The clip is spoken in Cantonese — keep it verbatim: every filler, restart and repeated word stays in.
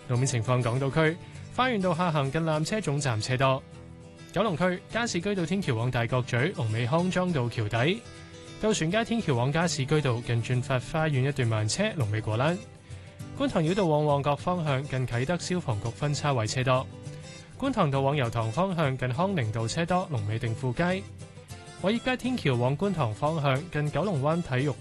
路面情況，港島區花園道下行近纜車總站車多。九龍區加士居道天橋往大角咀，龍尾康莊道橋底；渡船街天橋往加士居道近駿發花園一段慢車，龍尾果欄。觀塘繞道往旺角方向近啟德消防局分叉位車多。觀塘道往油塘方向近康寧道車多，龍尾定富街。偉業街天橋往觀塘方向近九龍灣體育